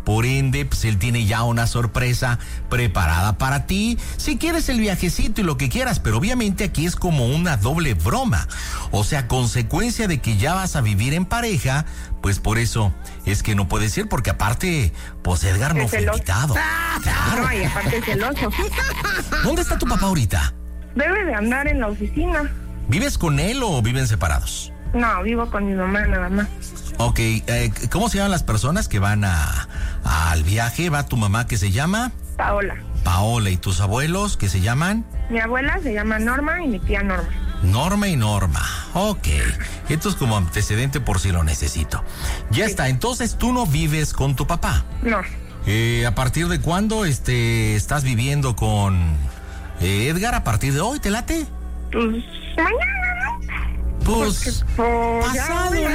Por ende, pues él tiene ya una sorpresa preparada para ti. Si quieres el viajecito y lo que quieras, pero obviamente aquí es como una doble broma. O sea, consecuencia de que ya vas a vivir en pareja, pues por eso es que no puedes ir, porque aparte, pues Edgar no fue invitado. Claro. No, y aparte es celoso. ¿Dónde está tu papá ahorita? Debe de andar en la oficina. ¿Vives con él o viven separados? No, vivo con mi mamá nada más. Ok, ¿cómo se llaman las personas que van al viaje? ¿Va tu mamá que se llama? Paola. Paola. ¿Y tus abuelos que se llaman? Mi abuela se llama Norma y mi tía Norma. Norma y Norma. Ok. Esto es como antecedente por si lo necesito. Ya Sí. está. Entonces tú no vives con tu papá. No. ¿A partir de cuándo estás viviendo con Edgar? ¿A partir de hoy? ¿Te late? Pues mañana, ¿no? Pues pasado, ¿no?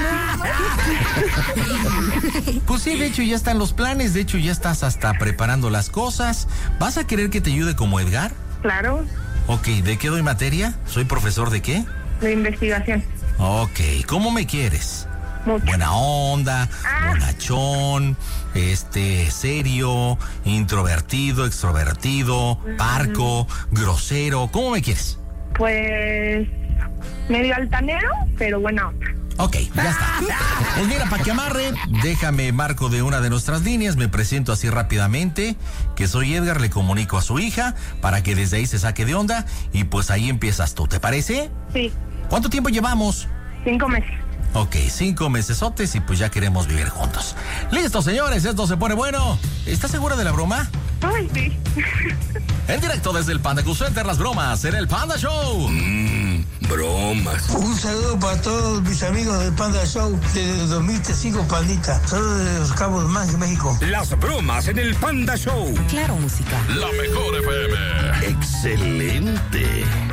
Pues sí, de hecho ya están los planes, de hecho ya estás hasta preparando las cosas. ¿Vas a querer que te ayude como Edgar? Claro, Ok, ¿de qué doy materia? ¿Soy profesor de qué? de investigación. Ok, ¿cómo me quieres? Mucho. Buena onda, bonachón, serio, introvertido, extrovertido, parco, grosero. ¿Cómo me quieres? Pues medio altanero, pero buena onda. Ok, ya está. Pues mira, para que amarre, déjame marco de una de nuestras líneas, me presento así rápidamente, que soy Edgar, le comunico a su hija, para que desde ahí se saque de onda, y pues ahí empiezas tú, ¿te parece? Sí, ¿Cuánto tiempo llevamos? 5 meses. Ok, 5 mesesotes y pues ya queremos vivir juntos. Listo, señores, esto se pone bueno. ¿Estás segura de la broma? Ay, sí. En directo desde el Panda Cool Center, las bromas en el Panda Show. Bromas. Un saludo para todos mis amigos del Panda Show desde 2005, Pandita. Saludos de Los Cabos, México. Las bromas en el Panda Show. Claro, música. La mejor FM. Excelente.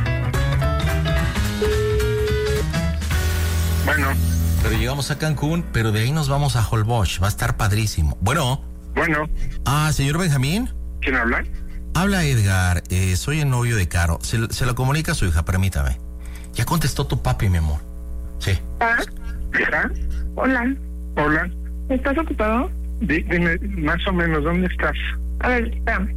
Bueno, Pero llegamos a Cancún, pero de ahí nos vamos a Holbox. Va a estar padrísimo. Bueno. Señor Benjamín. ¿Quién habla? Habla Edgar. Soy el novio de Caro. Se lo comunica a su hija, permítame. Ya contestó tu papi, mi amor. Sí. ¿Hija? Hola, Hola. ¿estás ocupado? Dime más o menos, ¿dónde estás? A ver, espérame.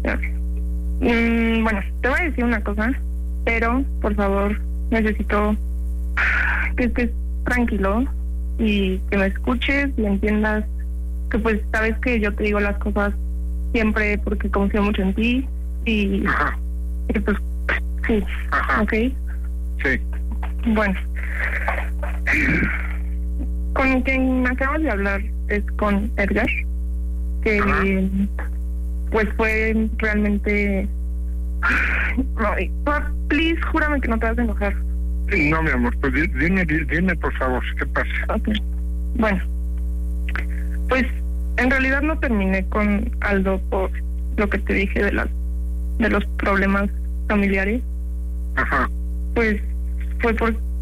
Bueno, te voy a decir una cosa, pero por favor necesito que estés tranquilo y que me escuches y entiendas que pues sabes que yo te digo las cosas siempre porque confío mucho en ti y Ajá. pues sí, Ajá. ¿ok? Sí. Bueno, con quien acabas de hablar es con Edgar, que Ajá. pues fue realmente... Ay, please, júrame que no te vas a enojar. No, mi amor, pues dime por favor, ¿qué pasa? Ok. Bueno, pues en realidad no terminé con Aldo por lo que te dije de los problemas familiares. Ajá. Pues fue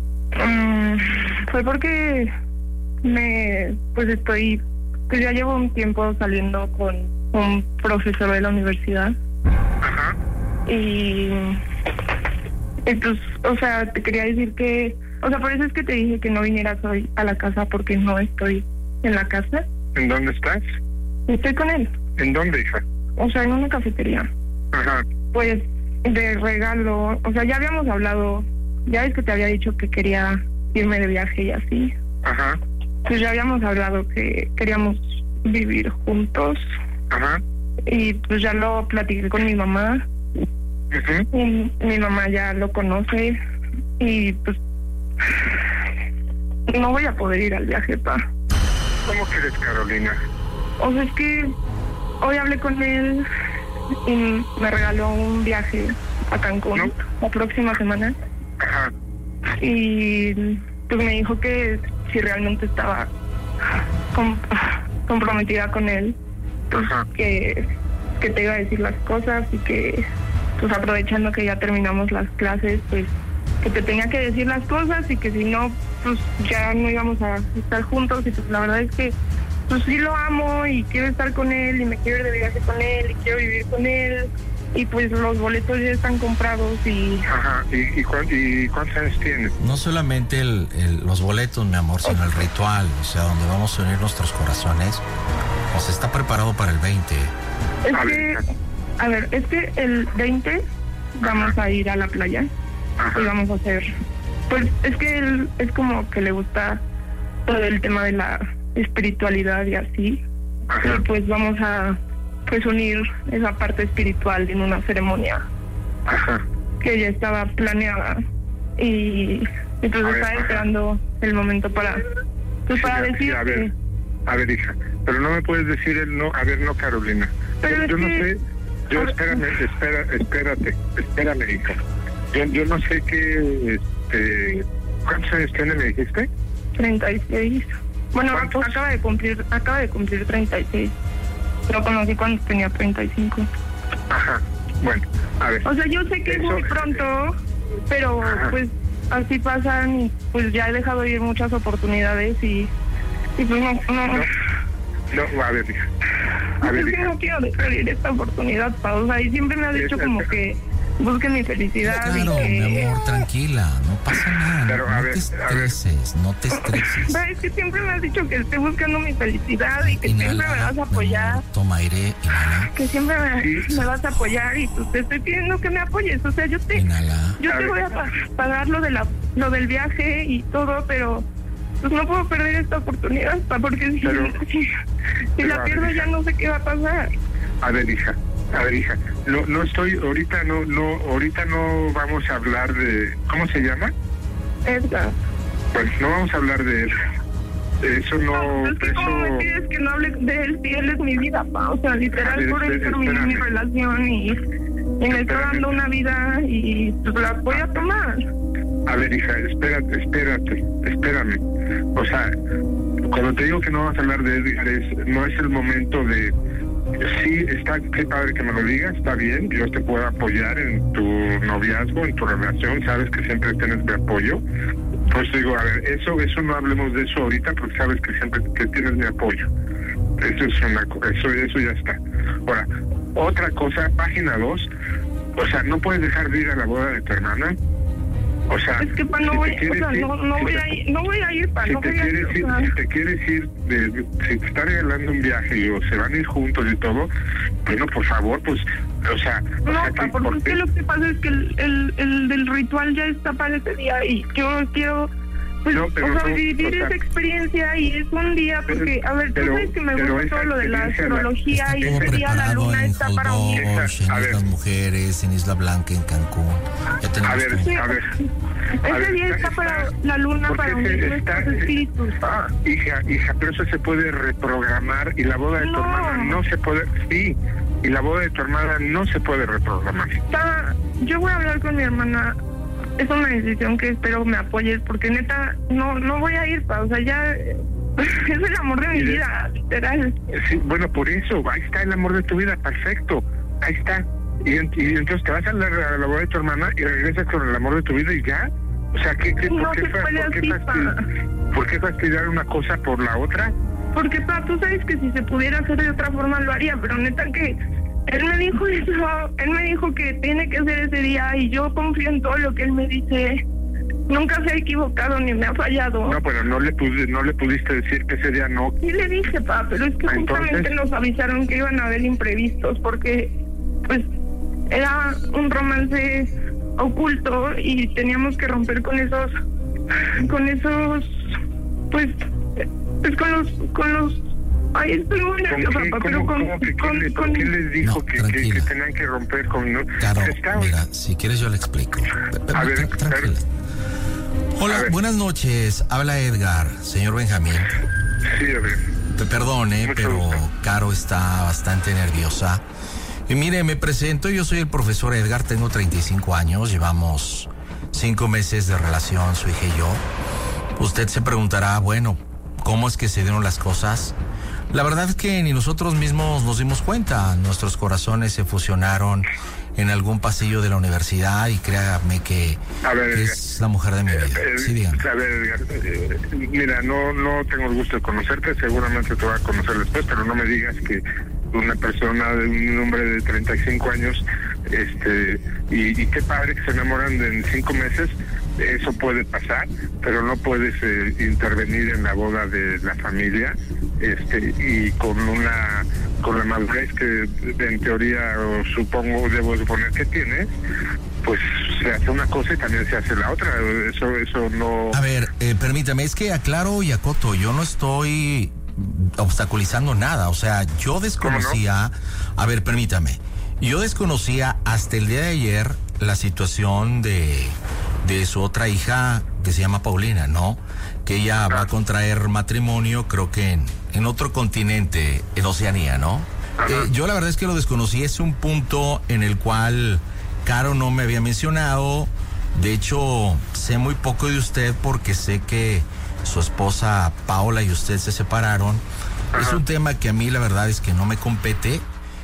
porque pues ya llevo un tiempo saliendo con un profesor de la universidad Ajá. y pues, o sea, te quería decir que, o sea, por eso es que te dije que no vinieras hoy a la casa porque no estoy en la casa. ¿En dónde estás? Estoy con él, ¿En dónde, hija? o sea, en una cafetería. Ajá. Pues de regalo, o sea, ya habíamos hablado, ya ves que te había dicho que quería irme de viaje y así. Ajá. Pues ya habíamos hablado que queríamos vivir juntos Ajá. y pues ya lo platiqué con mi mamá Ujú. y mi mamá ya lo conoce y pues no voy a poder ir al viaje, pa. ¿Cómo quieres, Carolina? O sea, es que hoy hablé con él y me regaló un viaje a Cancún ¿No? la próxima semana Ajá. y pues me dijo que si realmente estaba comprometida con él, pues Ajá. que te iba a decir las cosas y que pues aprovechando que ya terminamos las clases, pues que te tenía que decir las cosas y que si no, pues ya no íbamos a estar juntos y pues la verdad es que pues sí lo amo y quiero estar con él y me quiero ir de viaje con él y quiero vivir con él y pues los boletos ya están comprados y... Ajá. ¿Y cuántos años tienes? No solamente los boletos, mi amor, sino el ritual, o sea, donde vamos a unir nuestros corazones. O sea, está preparado para el 20. Es que el 20 vamos a ir a la playa. Ajá. Y vamos a hacer, pues es que él es como que le gusta todo el tema de la espiritualidad y así. Ajá. Y pues vamos a pues unir esa parte espiritual en una ceremonia Ajá. que ya estaba planeada y entonces está esperando el momento para pues para Sí, decir a que ver, hija, pero no me puedes decir el no. A ver, no, Carolina. Pero yo es no que- sé. Yo, espérame, hija. Yo no sé qué, ¿cuántos años tiene, me dijiste? 36. Bueno, ¿Cuántos? acaba de cumplir 36. Lo conocí cuando tenía 35. Ajá. Bueno, a ver. O sea, yo sé que es Eso- muy pronto, pero Ajá. pues así pasan y pues ya he dejado ir muchas oportunidades y pues no, No, a ver, hija. A ver, es que hija. no quiero dejar ir esta oportunidad, Pau. O sea, y siempre me has dicho como que busquen mi felicidad Claro, y que... mi amor, tranquila, no pasa nada. Pero, no a te ver, estreses, no te estreses. Pero es que siempre me has dicho que estoy buscando mi felicidad y que siempre me vas a mi apoyar. amor, toma aire, inhala, Que siempre Sí. me vas a apoyar y pues te estoy pidiendo que me apoyes. O sea, yo te inhala. voy a pagar lo del viaje y todo, pero pues no puedo perder esta oportunidad, porque si Pero, la a pierdo ver, ya no sé qué va a pasar. A ver, hija. No estoy, ahorita no vamos a hablar de, ¿cómo se llama? Edgar. Pues no vamos a hablar de él. Eso no, Es que ¿cómo me pides que no hable de él si él es mi vida, pa? O sea, literal, por él terminé mi relación y me está dando una vida y pues la voy a tomar. A ver, hija, espérame. O sea, cuando te digo que no vamos a hablar de Edgar, no es el momento de... Sí, qué padre que me lo digas, está bien, yo te puedo apoyar en tu noviazgo, en tu relación, sabes que siempre tienes mi apoyo. Pues digo, a ver, eso no hablemos de eso ahorita porque sabes que siempre que tienes mi apoyo. Eso es eso ya está. Ahora, otra cosa, página 2, o sea, no puedes dejar de ir a la boda de tu hermana. O sea, Es que pa, no voy a ir, pa, si no te voy a ir. quieres ir, O sea, si te quieres ir, si te está regalando un viaje o se van a ir juntos y todo, bueno, por favor, pues, o sea... no, pa, porque es que lo que pasa es que el del ritual ya está para ese día y yo quiero... Pues, No, pero no, vivir o sea, esa experiencia y es un día porque, a ver, tú sabes que me gusta esa todo lo de la experiencia, astrología Está y todo ese día la preparado luna en está para unir. Holbox, en A ver. Islas Mujeres, en Isla Blanca, en Cancún. Ya tenemos A ver, todo. a ver. Ese día está para la luna porque para unir está- nuestros espíritus. Hija, pero eso se puede reprogramar y la boda de tu No. hermana no se puede... Sí, y la boda de tu hermana no se puede reprogramar. Yo voy a hablar con mi hermana. Es una decisión que espero me apoyes porque neta no voy a ir, pa. O sea, ya es el amor de mi Mire. vida, literal. Sí, bueno, por eso, ahí está el amor de tu vida, perfecto, ahí está. Y entonces te vas a la boda de tu hermana y regresas con el amor de tu vida y ya. O sea, No se puede así, pa. ¿por qué fastidiar una cosa por la otra? Porque, pa, tú sabes que si se pudiera hacer de otra forma lo haría, pero neta que él me dijo eso, él me dijo que tiene que ser ese día y yo confío en todo lo que él me dice. Nunca se ha equivocado ni me ha fallado. No, pero no le pudiste decir que ese día no. Sí le dije, pa, pero es que justamente Entonces- nos avisaron que iban a haber imprevistos porque, pues, era un romance oculto y teníamos que romper con esos, pues con los, ay, estoy muy nerviosa, pa, pero ¿Quién les dijo No, que tranquila. tenían que romper con... ¿no? Caro, Está- mira, si quieres yo le explico. A ver, Tranquila. Hola, a ver. buenas noches. Habla Edgar, señor Benjamín. Sí, a ver. Perdone, Mucho pero gusto. Caro está bastante nerviosa. Y mire, me presento, yo soy el profesor Edgar, tengo 35 años, llevamos 5 meses de relación, su hija y yo. Usted se preguntará, bueno, ¿cómo es que se dieron las cosas? La verdad es que ni nosotros mismos nos dimos cuenta, nuestros corazones se fusionaron en algún pasillo de la universidad y créame que A ver, es la mujer de mi vida. Sí, dígame. A ver, Edgar, mira, no tengo el gusto de conocerte, seguramente te voy a conocer después, pero no me digas que una persona de un hombre de 35 años, y qué padre que se enamoran en 5 meses, eso puede pasar, pero no puedes intervenir en la boda de la familia, y con la madurez que en teoría debo suponer que tienes, pues se hace una cosa y también se hace la otra. Eso no... A ver, permítame, es que aclaro y acoto, yo no estoy obstaculizando nada, o sea, yo desconocía... A ver, permítame, yo desconocía hasta el día de ayer la situación de su otra hija que se llama Paulina, ¿no? Que ella va a contraer matrimonio, creo que en otro continente, en Oceanía, ¿no? Yo la verdad es que lo desconocí, es un punto en el cual Caro no me había mencionado. De hecho, sé muy poco de usted porque sé que su esposa Paola y usted se separaron. Es un tema que a mí la verdad es que no me compete.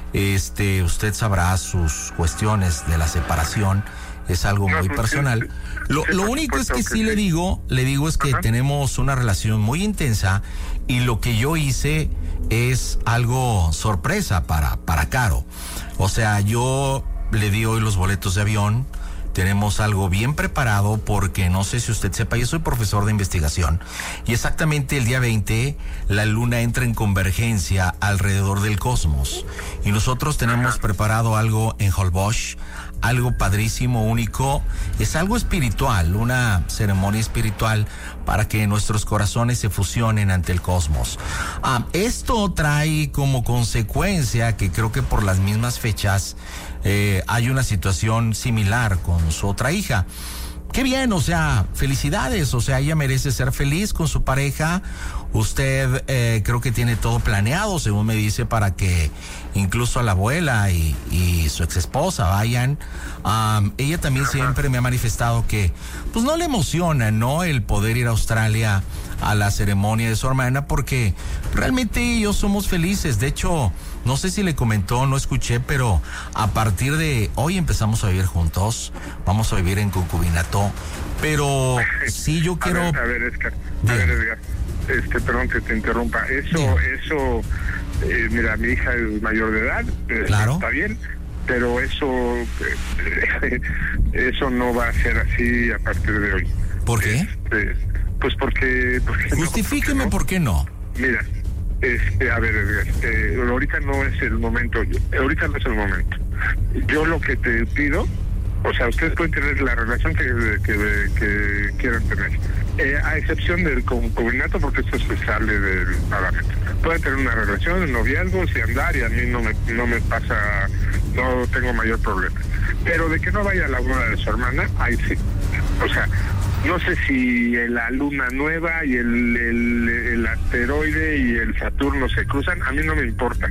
Usted sabrá sus cuestiones de la separación, es algo muy personal. Lo único es que sí le digo es que tenemos una relación muy intensa y lo que yo hice es algo sorpresa para Caro. O sea, yo le di hoy los boletos de avión. Tenemos algo bien preparado porque no sé si usted sepa, yo soy profesor de investigación y exactamente el día 20 la luna entra en convergencia alrededor del cosmos y nosotros tenemos preparado algo en Holbox, algo padrísimo, único, es algo espiritual, una ceremonia espiritual para que nuestros corazones se fusionen ante el cosmos. Esto trae como consecuencia que creo que por las mismas fechas hay una situación similar con su otra hija. Qué bien, o sea, felicidades, o sea, ella merece ser feliz con su pareja. Usted creo que tiene todo planeado, según me dice, para que incluso la abuela y su ex esposa vayan. Ella también siempre me ha manifestado que pues no le emociona, ¿no? El poder ir a Australia a la ceremonia de su hermana, porque realmente ellos somos felices. De hecho, no sé si le comentó, no escuché, pero a partir de hoy empezamos a vivir juntos, vamos a vivir en concubinato, pero sí yo quiero... A ver, Edgar, perdón que te interrumpa, mira, mi hija es mayor de edad, claro, está bien, pero eso no va a ser así a partir de hoy. ¿Por qué? Pues porque justifíqueme, ¿por qué no? Mira, a ver, ahorita no es el momento. Yo lo que te pido, o sea, ustedes pueden tener la relación que quieran tener, a excepción del concubinato, porque esto se sale del parámetro. Pueden tener una relación, un noviazgo, y andar, y a mí no me pasa, no tengo mayor problema. Pero de que no vaya a la boda de su hermana, ahí sí. O sea, no sé si la luna nueva y el asteroide y el Saturno se cruzan, a mí no me importa.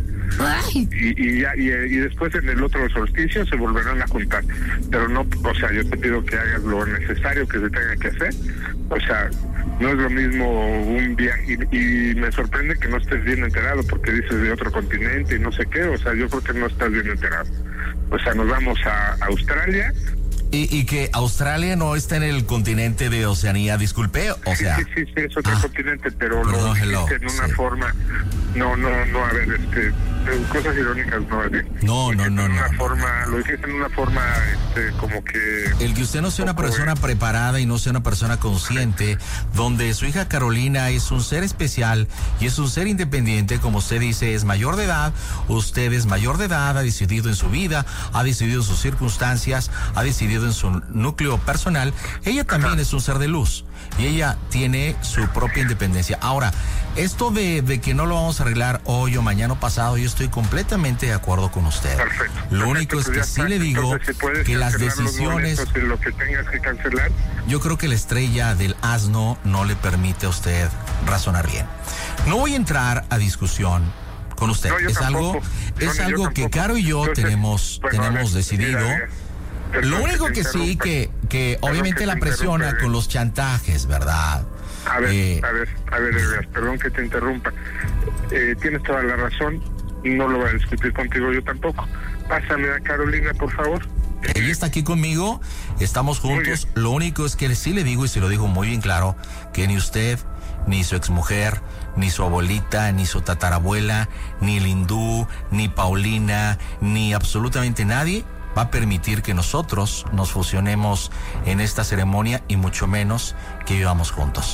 Y después en el otro solsticio se volverán a juntar. Pero no, o sea, yo te pido que hagas lo necesario que se tenga que hacer. O sea, no es lo mismo un viaje, y me sorprende que no estés bien enterado porque dices de otro continente y no sé qué. O sea, yo creo que no estás bien enterado. O sea, nos vamos a Australia. Y que Australia no está en el continente de Oceanía, disculpe, o sea... Sí, es otro continente, pero lo dijiste en una forma... No, a ver, cosas irónicas no es bien. No. Lo dijiste en una forma, como que... El que usted no sea una persona preparada y no sea una persona consciente, donde su hija Carolina es un ser especial y es un ser independiente, como usted dice, es mayor de edad, usted es mayor de edad, ha decidido en su vida, ha decidido en sus circunstancias, ha decidido en su núcleo personal. Ella también es un ser de luz y ella tiene su propia independencia. Ahora, esto de que no lo vamos a arreglar hoy o mañana o pasado, yo estoy completamente de acuerdo con usted. Perfecto. Lo único es que sí le digo que las decisiones, lo que tengas que cancelar. Yo creo que la estrella del asno no le permite a usted razonar bien. No voy a entrar a discusión con usted. No, es algo que Caro y yo tenemos decidido. Lo único que sí, que obviamente la presiona con los chantajes, ¿verdad? A ver, perdón que te interrumpa. Tienes toda la razón, no lo voy a discutir contigo yo tampoco. Pásame a Carolina, por favor. Ella está aquí conmigo, estamos juntos. Lo único es que sí le digo, y se lo digo muy bien claro, que ni usted, ni su exmujer, ni su abuelita, ni su tatarabuela, ni el hindú, ni Paulina, ni absolutamente nadie va a permitir que nosotros nos fusionemos en esta ceremonia y mucho menos que vivamos juntos.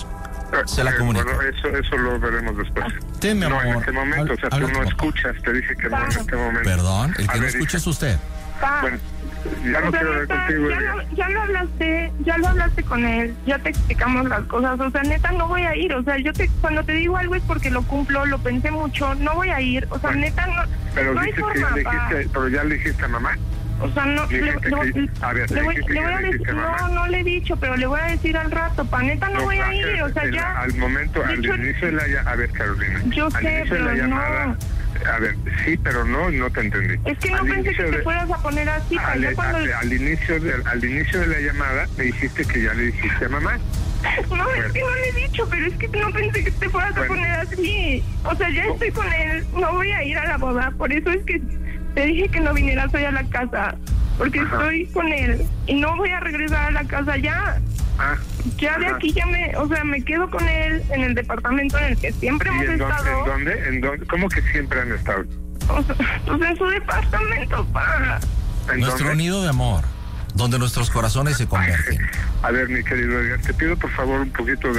Se la comunico. Bueno, eso lo veremos después. Ten, mi amor. No, en este momento, o sea, tú no escuchas, te dije que no en este momento. Perdón, el que no ver, escucha es usted. Pa, Bueno, ya no o sea, quiero hablar neta, contigo. ya lo hablaste con él, ya te explicamos las cosas, o sea, neta, no voy a ir, o sea, cuando te digo algo es porque lo cumplo, lo pensé mucho, no voy a ir, o sea, Bueno, neta, no, Pero no hay dices que forma, ya le pa. dijiste, pero ya le dijiste a mamá. O sea, no, Dijiste le que- a ver, voy dijiste que a ya le decir, dijiste a mamá. no le he dicho, pero le voy a decir al rato, pa, neta, no voy a ir, o sea, ya. Al momento, al dicho- inicio de la llamada, a ver, Carolina. Yo al sé, inicio de la pero llamada, no. a ver, sí, pero no te entendí. Es que no Al pensé inicio que te de- fueras a poner así, pa, ya cuando... al inicio de la llamada me dijiste que ya le dijiste a mamá. No, es que no le he dicho, pero es que no pensé que te fueras a Bueno. poner así. O sea, ya estoy con él, no voy a ir a la boda, por eso es que te dije que no vinieras hoy a la casa, porque Ajá. estoy con él y no voy a regresar a la casa ya. Ya de ajá. aquí ya me quedo con él en el departamento en el que siempre ¿Y hemos en estado. dónde? ¿En dónde? ¿Cómo que siempre han estado? O sea, pues en su departamento, pa. ¿En Nuestro dónde? nido de amor, donde nuestros corazones se convergen. A ver, mi querido Edgar, te pido por favor un poquito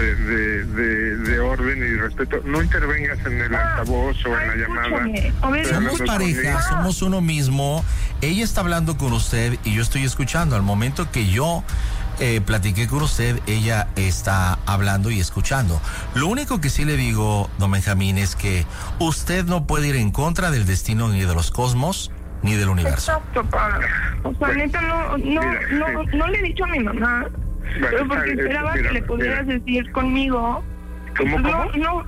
de orden y respeto. No intervengas en el altavoz o en la llamada. Escúchame. A ver, Somos Hablando pareja, conmigo. somos uno mismo. Ella está hablando con usted y yo estoy escuchando. Al momento que yo platiqué con usted, ella está hablando y escuchando. Lo único que sí le digo, don Benjamín, es que usted no puede ir en contra del destino ni de los cosmos ni del universo. Exacto, pa. O sea, Bueno, neta, no le he dicho a mi mamá, pero porque esperaba que le pudieras decir conmigo. ¿Cómo? No,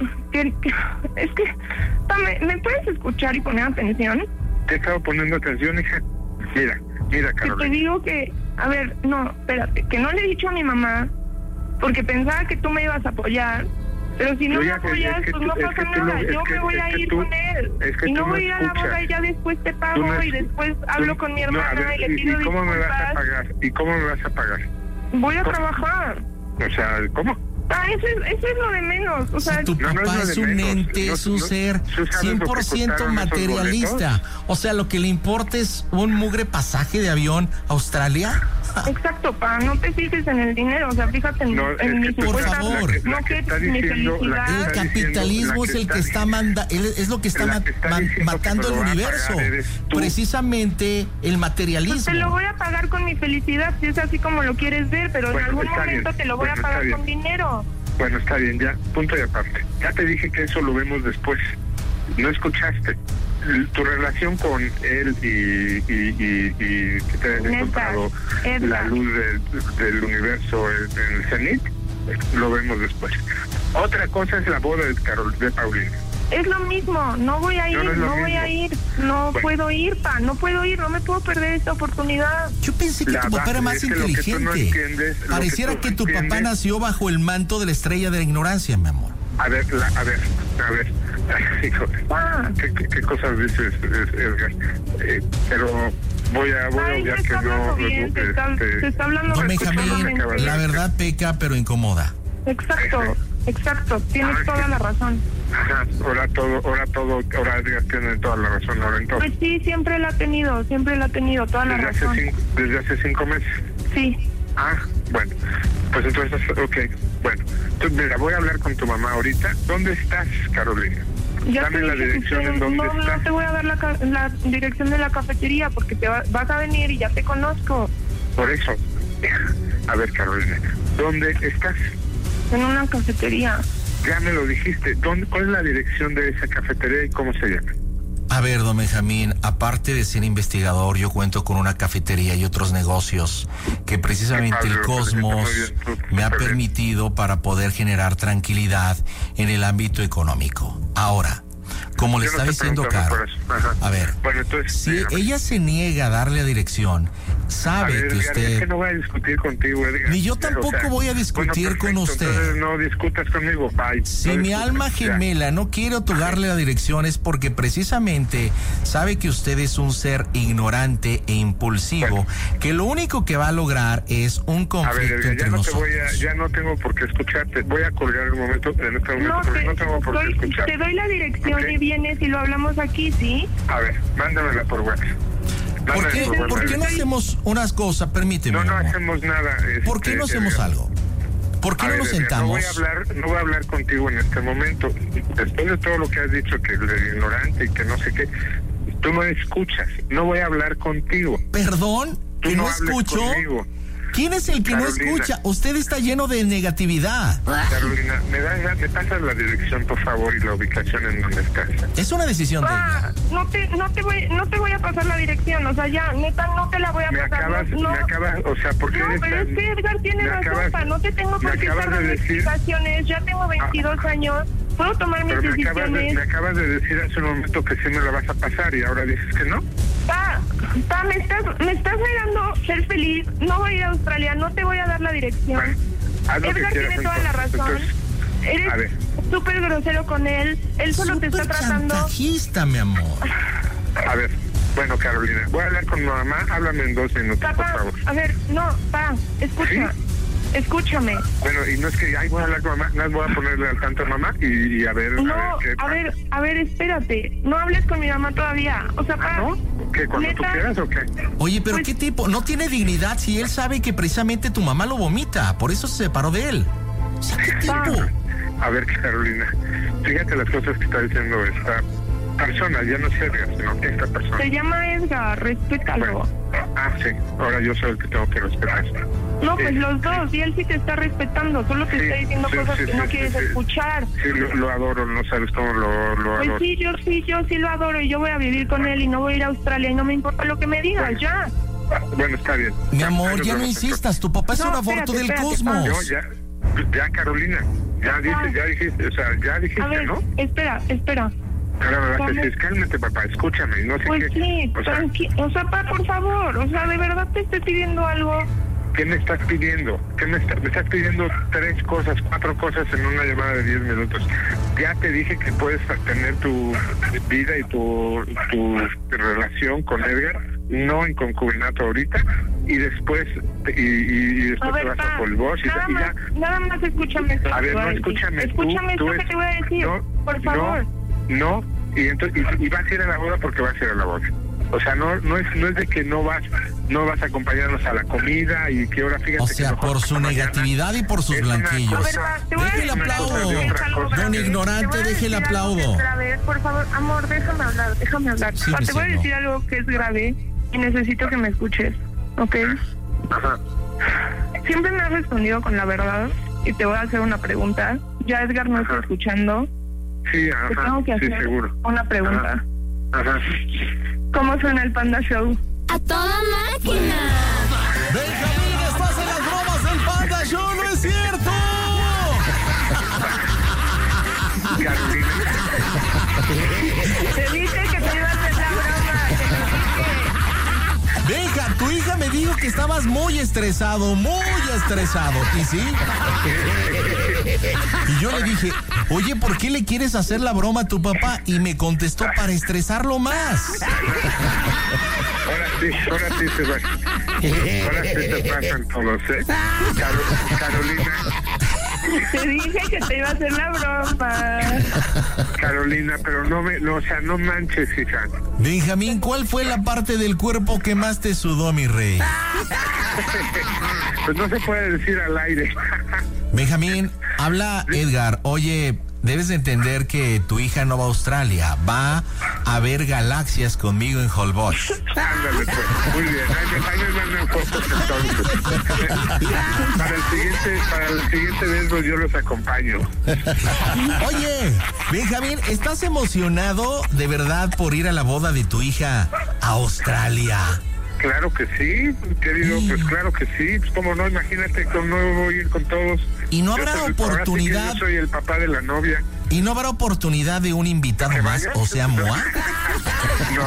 es que, pa, ¿me puedes escuchar y poner atención? Te he estado poniendo atención, hija. Mira, Que te Carolina. digo que, a ver, no, espérate, que no le he dicho a mi mamá, porque pensaba que tú me ibas a apoyar, pero si no Yo me ya- apoyas, es que pues tú- no es que pasa tú no- nada, es yo que- me voy es a que ir tú- con él, es que y tú no no voy a ir a la escuchas. boda y ya después te pago, Tú no- y después hablo con mi No, hermana a ver, y le pido ¿y cómo me vas a disculpas. pagar? ¿Y cómo me vas a pagar? Voy a trabajar. O sea, ¿cómo? Eso es lo de menos, o sea, Si tu No, no es papá lo de es un menos. ente, No, es un no, ser ¿tú sabes lo que 100% costaron esos materialista. O sea, lo que le importa es un mugre pasaje de avión a Australia. exacto, pa, no te fijes en el dinero, o sea, fíjate en, No, es en que mi tú- por supuesta, favor. no que está mi diciendo- felicidad. El está capitalismo diciendo- es el que está es lo que está la que está diciendo matando que el te lo va a universo. pagar eres tú. Precisamente el Pues materialismo. te lo voy a pagar con mi felicidad, si es así como lo quieres ver, pero Bueno, en algún está momento bien. te lo voy Bueno, a pagar está con bien. dinero. Bueno, está bien, ya, punto y aparte. Ya te dije que eso lo vemos después. No escuchaste. Tu relación con él y que te hayas Neta, encontrado Edgar. la luz del universo en el cenit, lo vemos después. Otra cosa es la boda de Paulina. Es lo mismo, no voy a ir, No, no es lo no voy a mismo. ir, no Bueno. puedo ir, pa, no puedo ir, no me puedo perder esta oportunidad. Yo pensé que La tu papá era base más es que lo que tú inteligente. no entiendes, lo Pareciera que tú que no tu papá entiendes- nació bajo el manto de la estrella de la ignorancia, mi amor. A ver. Hijo, Pa, ¿qué cosas dices, Edgar? Pero voy a ay, obviar te que está hablando no. bien, te está hablando Don respetuosamente. Benjamín, la verdad peca, pero incomoda. Exacto, tienes toda la razón. Ajá, ahora Edgar tiene toda la razón, ahora en todo. Pues sí, siempre la ha tenido, toda la razón. Desde hace 5 meses. Sí, Ah, bueno, pues entonces, ok, bueno. Entonces, mira, voy a hablar con tu mamá ahorita. ¿Dónde estás, Carolina? ya Dame te la dije que dirección en no, donde no estás. te voy a dar la dirección de la cafetería porque vas a venir y ya te conozco. Por eso. A ver, Carolina, ¿dónde estás? En una cafetería. Ya me lo dijiste. ¿Cuál es la dirección de esa cafetería y cómo se llama? A ver, don Benjamín, aparte de ser investigador, yo cuento con una cafetería y otros negocios que precisamente Qué padre, el lo felicito cosmos muy bien, tú, me ha súper bien. permitido para poder generar tranquilidad en el ámbito económico. Ahora, como le Yo no está te diciendo preguntaba Caro, por eso. Ajá. a ver, Bueno, entonces, si dígame. ella se niega a darle la dirección, A sabe ver, que Edgar, es usted... que no voy a discutir contigo, Edgar. Ni yo tampoco voy a discutir con usted. Entonces no discutas conmigo, bye. Si No mi discutas, alma ya. gemela no quiere otorgarle la dirección es porque precisamente sabe que usted es un ser ignorante e impulsivo, que lo único que va a lograr es un A ver, conflicto Edgar, entre ya no te nosotros. ya no tengo por qué escucharte. Voy a colgar en este momento, No, porque no tengo por qué escucharte. te doy la dirección Ok. y vienes y lo hablamos aquí, ¿sí? A ver, mándamela por WhatsApp. ¿Por qué, Mándamela por qué no WhatsApp. hacemos unas cosas? Permíteme. No amor. hacemos nada. ¿Por qué no hacemos Edgar. algo? ¿Por qué no nos sentamos? No voy a hablar contigo en este momento. Después de todo lo que has dicho, que eres ignorante y que no sé qué, tú no escuchas. No voy a hablar contigo. ¿Perdón? Tú ¿Que no no hables escucho? conmigo. ¿Quién es el que Carolina. no escucha? Usted está lleno de negatividad. Carolina, me pasas la dirección, por favor, y la ubicación en donde estás. Es una decisión de ella. No te voy a pasar la dirección, o sea, ya, neta, no te la voy a Me pasar. acabas, o sea, ¿por qué No, eres pero es tan- que Edgar tiene me razón, acabas- pa, no te tengo por me qué acabas estar de dando decir- explicaciones, ya tengo 22 años, puedo tomar mis Pero me decisiones. acabas de decir hace un momento que sí me la vas a pasar y ahora dices que no. Pa, me estás negando ser feliz, no voy a ir a Australia, no te voy a dar la dirección. Bueno, haz lo que Edgar quieras, tiene toda la entonces. razón. Entonces, a ver. Eres súper grosero con él solo te está Súper tratando. chantajista, mi amor. A ver, bueno, Carolina, voy a hablar con mi mamá, háblame en 2 minutos, por Papá, favor. a ver, no, pa, escucha. ¿Sí? Escúchame. Bueno, y no es que, ay, voy a hablar con mamá, no voy a ponerle al tanto a mamá y a ver, No, qué pasa. a ver, espérate. No hables con mi mamá todavía. O sea, pa, ¿No? ¿Qué, cuando tú neta, quieras o qué? Oye, pero Pues- ¿qué tipo? No tiene dignidad si él sabe que precisamente tu mamá lo vomita. Por eso se separó de él. O sea, ¿qué tipo? A ver, Carolina, fíjate las cosas que está diciendo esta persona, ya no es Edgar, sino que esta persona. se llama Edgar, respétalo. Bueno, sí, ahora yo soy el que tengo que respetar. No, pues los dos, y él sí te está respetando, solo te Sí, está diciendo sí, cosas sí, que no sí, quieres sí. escuchar. Sí, lo adoro, no sabes cómo lo Pues adoro. sí, yo sí lo adoro y yo voy a vivir con él y no voy a ir a Australia y no me importa lo que me digas, ya. Bueno, está bien. Mi Ahí amor, nos ya no vemos insistas. Tu papá es No, un espérate, aborto del espérate, cosmos. entonces. Ya, Carolina, ya dijiste, o sea, ya A dijiste, ver, ¿no? espera. Ahora me vas a Vamos. decir, cálmate, papá, escúchame, y no sé Pues qué. sí, O sea, tranquilo. O sea, pa, por favor, o sea, de verdad te estoy pidiendo algo. ¿qué me estás pidiendo? Me estás pidiendo 3 cosas, 4 cosas en una llamada de 10 minutos. Ya te dije que puedes tener tu vida y tu relación con Edgar, no en concubinato ahorita, y después y después A te ver, vas pa, a Holbox y ya. nada más escúchame esto. A que ver, te voy no, decir. escúchame. Escúchame tú esto que te voy a decir, por favor. No, y entonces y vas a ir a la boda porque vas a ir a la boda. O sea, no es de que no vas a acompañarnos a la comida y que ahora fíjate O que sea, mejor por su mañana negatividad y por sus es una blanquillos. A ver, cosa- pa, te voy a Deje el decir una aplauso. cosa que es algo Don grave. ignorante, Te voy a deje el decir algo que aplauso. es grave. Por favor, amor, déjame hablar. Sí, Pa, mi te voy a cielo. decir algo que es grave y necesito que me escuches, ¿ok? Ajá. Siempre me has respondido con la verdad y te voy a hacer una pregunta. Ya Edgar no está Ajá. escuchando. Sí, Te tengo que sí, hacer seguro. una pregunta. Ajá. ¿Cómo suena el Panda Show? ¡A toda máquina! Benjamín, estás en las bromas del Panda Show, ¿no es cierto? Carolina, Te dije que te iba a hacer la broma. Te lo dije. Benja, tu hija me dijo que estabas muy estresado. ¿Y sí? Y yo le dije, oye, ¿por qué le quieres hacer la broma a tu papá? Y me contestó, para estresarlo más. ahora sí se va. Ahora sí se pasan todos, ¿eh? Carolina, Te dije que te iba a hacer la broma. Carolina, pero no manches, hija. Benjamín, ¿cuál fue la parte del cuerpo que más te sudó, mi rey? Pues no se puede decir al aire. Benjamín, habla Edgar. Oye, debes de entender que tu hija no va a Australia. Va a ver galaxias conmigo en Holbox. Ándale, pues. Muy bien. Ahí me mandan fotos entonces. Para la siguiente vez pues, yo los acompaño. Oye, Benjamín, ¿estás emocionado de verdad por ir a la boda de tu hija a Australia? Claro que sí, querido, pues claro que sí. Pues cómo no, imagínate que no voy a ir con todos. Y no Yo habrá soy- oportunidad. ahora sí que yo soy el papá de la novia. ¿Y no habrá oportunidad de un invitado ¿Que más? vaya? O sea, Moa. No.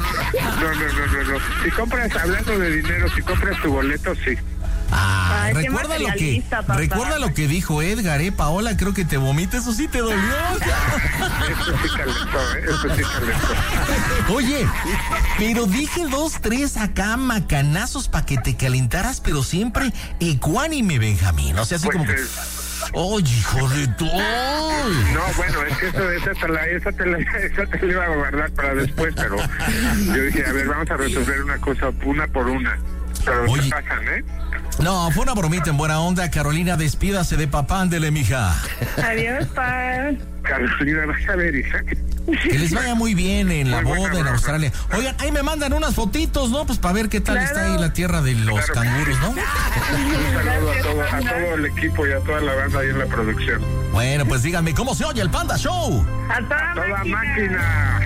Si compras, hablando de dinero, si compras tu boleto, sí. Ah, Ay, qué recuerda materialista, papá. recuerda lo que dijo Edgar, Paola, creo que te vomita, eso sí te dolió. Eso sí calentó, Eso sí calentó. Oye, pero dije 2, 3 acá macanazos para que te calentaras, pero siempre ecuánime, Benjamín. O sea, así Pues, como que, ¡oye, hijo de tu! No, bueno, es que esa te la iba a guardar para después, pero yo dije, a ver, vamos a resolver una cosa, una por una. Pero Oye. se pasan, No, fue una bromita en buena onda. Carolina, despídase de papá, ándele, mija. Adiós, pa. Carolina, vas a ver, hija. Que les vaya muy bien en la Muy buena boda en broma. Australia. Oigan, ahí me mandan unas fotitos, ¿no? Pues para ver qué tal Claro. está ahí la tierra de los Claro. canguros, ¿no? Un saludo a todo el equipo y a toda la banda ahí en la producción. Bueno, pues díganme, ¿cómo se oye el Panda Show? A toda Toda máquina. máquina.